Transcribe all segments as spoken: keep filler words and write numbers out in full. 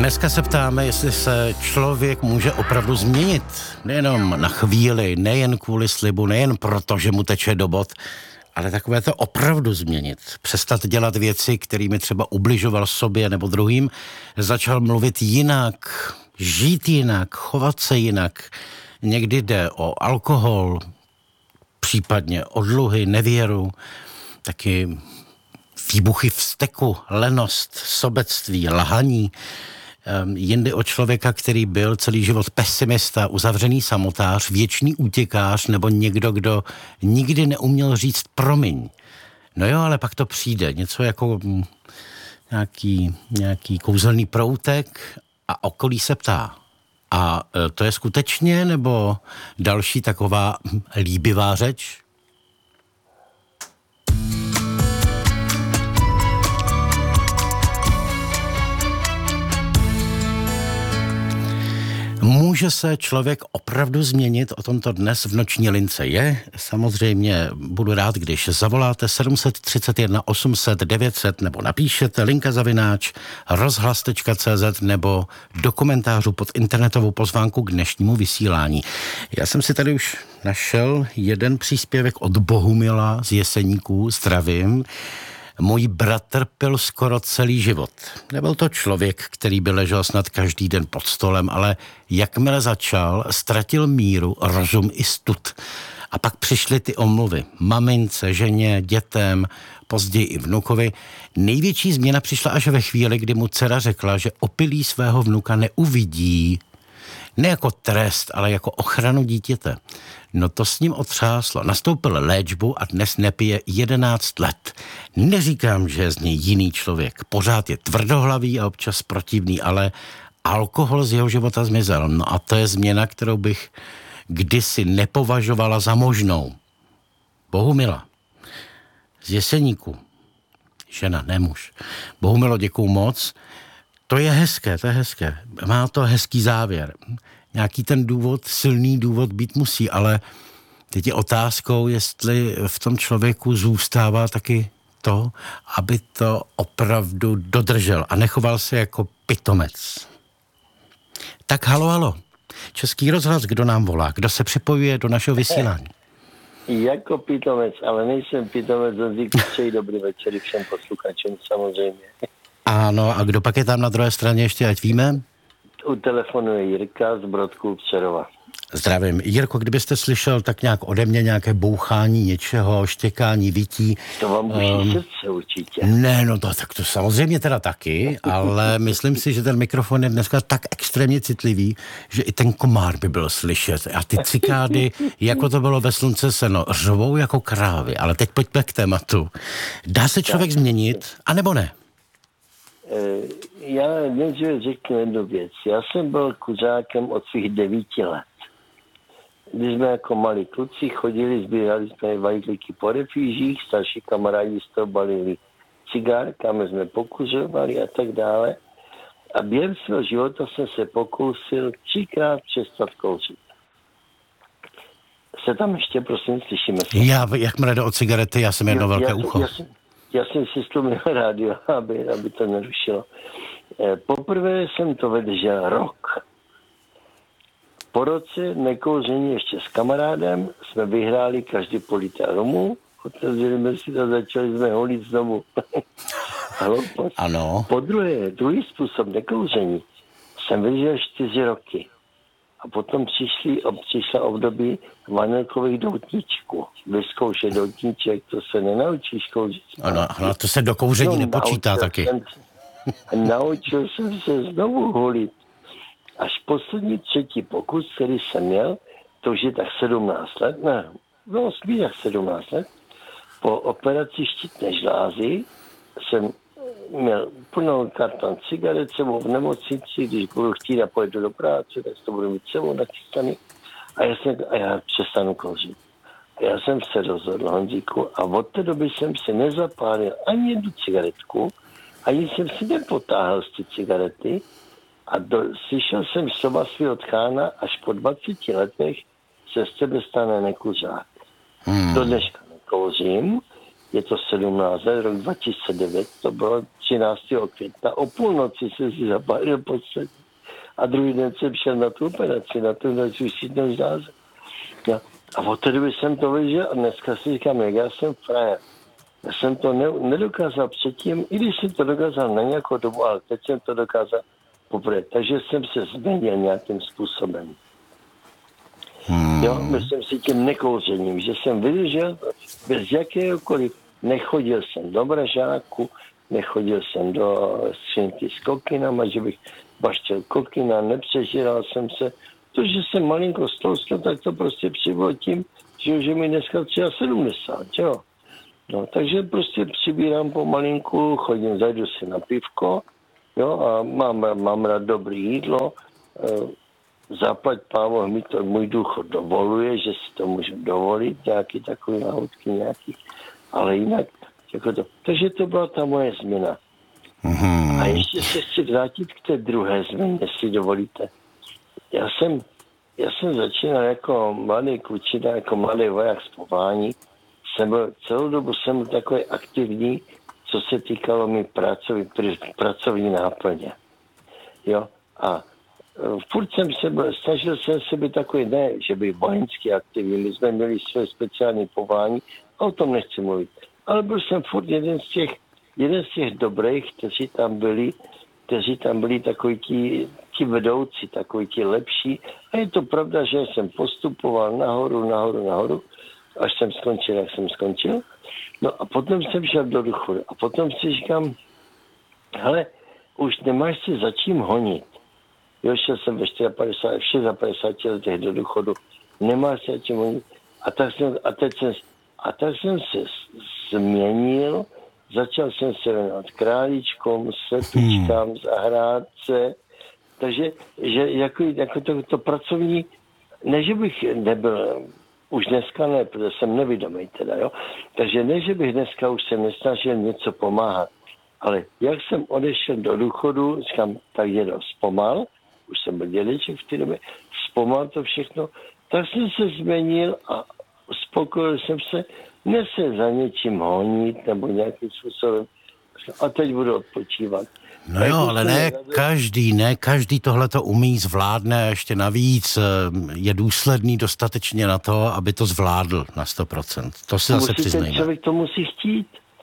Dneska se ptáme, jestli se člověk může opravdu změnit. Nejenom na chvíli, nejen kvůli slibu, nejen proto, že mu teče do bot, ale takové to opravdu změnit. Přestat dělat věci, kterými třeba ubližoval sobě nebo druhým. Začal mluvit jinak, žít jinak, chovat se jinak. Někdy jde o alkohol, případně o dluhy, nevěru, taky výbuchy vzteku, lenost, sobectví, lhaní. Jindy o člověka, který byl celý život pesimista, uzavřený samotář, věčný útěkář nebo někdo, kdo nikdy neuměl říct promiň. No jo, ale pak to přijde. Něco jako nějaký, nějaký kouzelný proutek a okolí se ptá. A to je skutečně nebo další taková líbivá řeč? Může se člověk opravdu změnit? O tomto dnes v Noční lince je. Samozřejmě budu rád, když zavoláte sedm tři jedna osm set devět set nebo napíšete linka zavináč rozhlas tečka cé zet nebo do komentářů pod internetovou pozvánku k dnešnímu vysílání. Já jsem si tady už našel jeden příspěvek od Bohumila z Jeseníků. Zdravím. Můj bratr pil skoro celý život. Nebyl to člověk, který by ležel snad každý den pod stolem, ale jakmile začal, ztratil míru, rozum i stud. A pak přišly ty omluvy. Mamince, ženě, dětem, později i vnukovi. Největší změna přišla až ve chvíli, kdy mu dcera řekla, že opilý svého vnuka neuvidí. Ne jako trest, ale jako ochranu dítěte. No to s ním otřáslo. Nastoupil léčbu a dnes nepije jedenáct let. Neříkám, že je z něj jiný člověk. Pořád je tvrdohlavý a občas protivný, ale alkohol z jeho života zmizel. No a to je změna, kterou bych kdysi nepovažovala za možnou. Bohumila z Jeseníku. Žena, ne muž. Bohumilo, děkuju moc. To je hezké, to je hezké. Má to hezký závěr. Nějaký ten důvod, silný důvod být musí, ale teď je otázkou, jestli v tom člověku zůstává taky to, aby to opravdu dodržel a nechoval se jako pitomec. Tak halo, halo. Český rozhlas, kdo nám volá? Kdo se připojuje do našeho vysílání? Jako pitomec, ale nejsem pitomec, přeji dobrý večer všem posluchačům samozřejmě. Ano, a kdo pak je tam na druhé straně ještě, ať víme? U telefonu je Jirka z Brodků Přerova. Zdravím. Jirko, kdybyste slyšel tak nějak ode mě nějaké bouchání něčeho, štěkání, vytí. To vám buší um, srdce určitě. Ne, no to, tak to samozřejmě teda taky, ale myslím si, že ten mikrofon je dneska tak extrémně citlivý, že i ten komár by byl slyšet. A ty cikády, jako to bylo ve Slunce seno, řvou jako krávy. Ale teď pojďme k tématu. Dá se člověk tak změnit, anebo ne? Já nejdříve řeknu jednu věc. Já jsem byl kuřákem od svých devíti let. Když jsme jako malí kluci chodili, sbírali jsme vajtlíky po refýžích, starší kamarádi z toho balili cigárka, my jsme pokuřovali a tak dále. A během svého života jsem se pokusil třikrát přestat kouřit. Se tam ještě, prosím, slyšíme se. Já, jakmile jde o cigarety, já jsem jedno jo, velké já, ucho. Já, já, Já jsem si stlumil rádio, aby, aby to nerušilo. Poprvé jsem to vydržel rok. Po roce nekouření ještě s kamarádem jsme vyhráli každý půl litra romu. Otevřeli jsme si to, začali jsme holit znovu. Ano. Po druhé, druhý způsob nekouření jsem vydržel čtyři roky. A potom přišli, přišla období vanilkových doutníčků. Vyzkoušet doutníček, to se nenaučíš kouřit. Ano, ano, to se do kouření no, nepočítá taky. Jsem, naučil jsem se znovu holit. Až poslední třetí pokus, který jsem měl, to už je tak sedmnáct let, ne, no spíš tak sedmnáct let, po operaci štítné žlázy jsem měl plnou karton cigaret sebou v nemocnici, když budu chtít a pojedu do práce, tak to budu mít sebou nachystaný a já, jsem, a já přestanu kouřit. A já jsem se rozhodl, Honzíku, a od té doby jsem si nezapálil ani jednu cigaretku, ani jsem si nepotáhl z ty cigarety a do, slyšel jsem slova svého tchána, až po dvaceti letech se z tebe stane nekuřák. Hmm. Do dneška nekouřím, je to sedmnáct let, rok dva tisíce devět, to bylo třináctého května, o půlnoci jsem si zapálil podstatě. A druhý den jsem šel na tu operaci, na tu nočního zázrak. No. A od té doby jsem to vyžil a dneska si říkám, jak já jsem frajer. Já jsem to ne, nedokázal předtím, i když jsem to dokázal na nějakou dobu, ale teď jsem to dokázal poprvé. Takže jsem se změnil nějakým způsobem. Hmm. Jo, myslím si tím nekouřením, že jsem vydržel bez jakéhokoliv. Nechodil jsem do mražáku, nechodil jsem do skřínky s kokinama, že bych baštil kokina, nepřežíral jsem se. To, že jsem malinko stloustil, tak to prostě přibylo tím, že už je mi dneska sedmdesát tři, jo. No, takže prostě přibírám pomalinku, chodím, zajdu si na pivko, jo, a mám, mám rád dobré jídlo, zaplať pávo, mi to můj důchod dovoluje, že si to můžu dovolit, nějaký takový náhodky nějaký, ale jinak, jako to. Takže to byla ta moje změna. Mm-hmm. A ještě se chci vrátit k té druhé změně, jestli dovolíte. Já jsem, já jsem začínal jako mladý klučina, jako mladý voják z povolání. Jsem byl, celou dobu jsem byl takový aktivní, co se týkalo mi pracovní, pracovní náplně. Jo, a furt jsem se byl, snažil jsem se být takový, ne, že by vojenský aktivní, my jsme měli své speciální povolání, a o tom nechci mluvit. Ale byl jsem furt jeden z těch, jeden z těch dobrých, kteří tam byli, kteří tam byli takový ti, ti vedoucí, takový ti lepší. A je to pravda, že jsem postupoval nahoru, nahoru, nahoru, až jsem skončil, jak jsem skončil. No a potom jsem šel do důchodu. A potom si říkám, hele, už nemáš si za čím honit. Jo, šel jsem ve padesát čtyři, v padesáti letech do důchodu. Nemáš si za čím honit. A tak jsem, a teď jsem, a tak jsem se změnil, začal jsem se věnovat králíčkům, slepičkám, zahrádce. Takže že jako, jako to, to pracovní, ne, že bych nebyl, už dneska ne, protože jsem nevědomý teda, jo. Takže ne, že bych dneska už se nesnažil něco pomáhat. Ale jak jsem odešel do důchodu, říkám, tak je to zpomal, už jsem byl dědeček v té době, zpomal to všechno, tak jsem se změnil a uspokojil jsem se, ne se za něčím honit nebo nějakým způsobem. A teď budu odpočívat. No jo, ale ne každý, ne každý tohleto umí, zvládne, ještě navíc je důsledný dostatečně na to, aby to zvládl na sto procent. To si zase přiznejme. Člověk to musí chtít.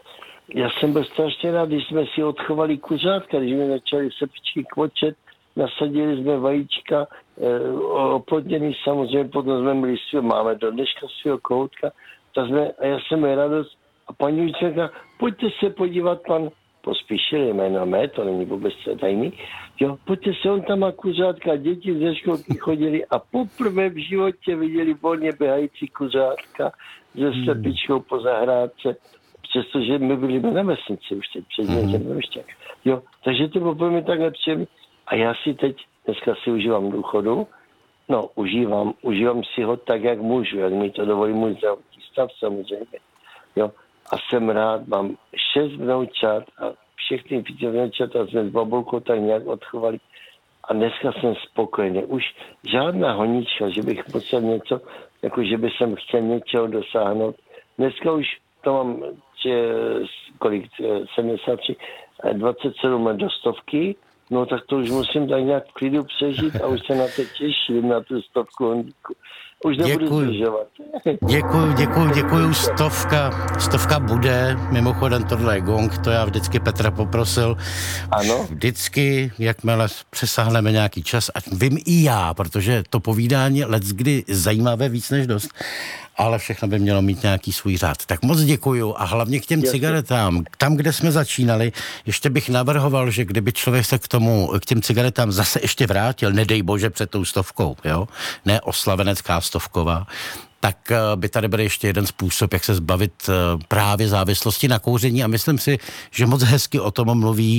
Já jsem byl strašně rád, když jsme si odchovali kuřátka, když jsme začali sepičky kvočet, nasadili jsme vajíčka, e, oplodněný samozřejmě, potom jsme byli svého, máme do dneška svého kohoutka, tak jsme, a já jsem měl radost a paní učitelka, pojďte se podívat, pan Pospíšil, jméno mé, to není vůbec tajný, jo, pojďte se, on tam má kuřátka, děti ze školky chodili a poprvé v životě viděli volně běhající kuřátka se slepičkou po zahrádce, přestože my byli na vesnici už teď, před někem ještě. Jo, takže to bylo pro mě takhle příjemné. A já si teď, dneska si užívám důchodu, no, užívám, užívám si ho tak, jak můžu, jak mi to dovolí můj zdravotní stav samozřejmě, jo. A jsem rád, mám šest vnoučat a všechny vnoučata jsme s babulkou tak nějak odchovali. A dneska jsem spokojený. Už žádná honička, že bych musel něco, jako že bych jsem chtěl něčeho dosáhnout. Dneska už to mám, že, kolik, sedmdesát tři, dvacet sedm let do stovky, no tak to už musím tak nějak v klidu přežít a už se na to těším, na tu stovku honíku. Už nebudu zdržovat. Děkuju, děkuju, děkuju. Stovka, stovka bude. Mimochodem tohle je gong, to já vždycky Petra poprosil. Ano. Vždycky, jakmile přesáhneme nějaký čas, ať vím i já, protože to povídání leckdy zajímavé víc než dost, ale všechno by mělo mít nějaký svůj řád. Tak moc děkuju a hlavně k těm Jasně. cigaretám. Tam, kde jsme začínali, ještě bych navrhoval, že kdyby člověk se k tomu, k těm cigaretám zase ještě vrátil, nedej bože před tou stovkou, jo, ne oslavenecká stovková, tak by tady byl ještě jeden způsob, jak se zbavit právě závislosti na kouření a myslím si, že moc hezky o tom mluví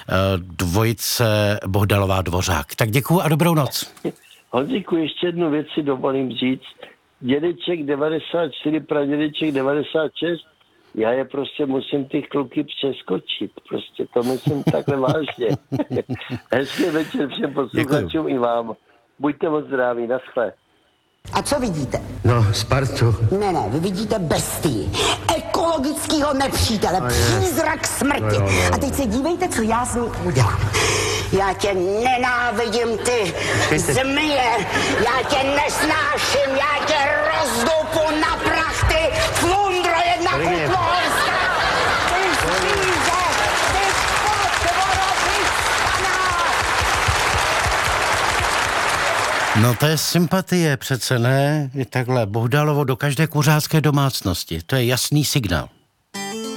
dvojice Bohdalová Dvořák. Tak děkuju a dobrou noc. Honzíku, ještě jednu věc si dovolím říct. Dědeček devadesát čtyři, pradědeček devadesát šest, já je prostě musím ty kluky přeskočit. Prostě to myslím takhle vážně. Hezký večer všem posluchačům i vám. Buďte moc zdraví, naschle. A co vidíte? No, Spartu. Ne, ne, vy vidíte bestii, ekologického nepřítele, přízrak smrti. No, no, no. A teď se dívejte, co já s ním udělám. Já tě nenávidím, ty zmije, já tě nesnáším, já tě rozdupu na prach, ty flundro jedna kutlohorská, ty zvíře, ty potvoro vystaná. No to je sympatie přece, ne? Je takhle Bohdalovo do každé kuřácké domácnosti. To je jasný signál.